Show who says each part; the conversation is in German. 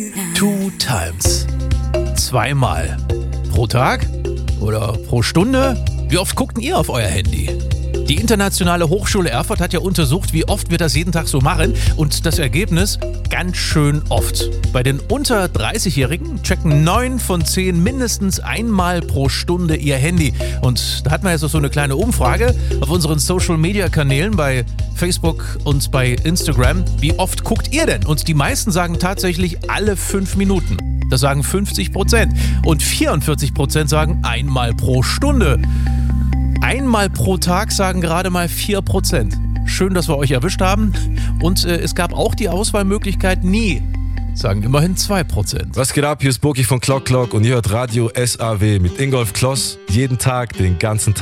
Speaker 1: Two times. Zweimal. Pro Tag? Oder pro Stunde? Wie oft guckt ihr auf euer Handy? Die Internationale Hochschule Erfurt hat ja untersucht, wie oft wir das jeden Tag so machen. Und das Ergebnis? Ganz schön oft. Bei den unter 30-Jährigen checken 9 von 10 mindestens einmal pro Stunde ihr Handy. Und da hat man ja so eine kleine Umfrage auf unseren Social-Media-Kanälen bei Facebook und bei Instagram. Wie oft guckt ihr denn? Und die meisten sagen tatsächlich alle 5 Minuten. Das sagen 50%. Und 44% sagen einmal pro Stunde. Einmal pro Tag sagen gerade mal 4%. Schön, dass wir euch erwischt haben. Und es gab auch die Auswahlmöglichkeit nie. Sagen immerhin 2%.
Speaker 2: Was geht ab? Hier ist Boki von Clock Clock und ihr hört Radio SAW mit Ingolf Kloss jeden Tag, den ganzen Tag.